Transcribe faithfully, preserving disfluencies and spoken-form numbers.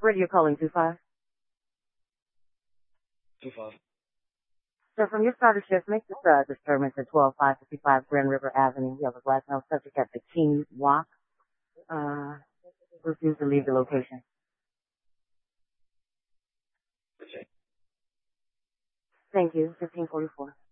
Radio calling two five. two five. So from your starter shift, make this uh, disturbance at twelve five fifty-five Grand River Avenue. We have a black male subject at the King Walk. Uh, refuse to leave the location. Okay. Thank you. fifteen forty-four.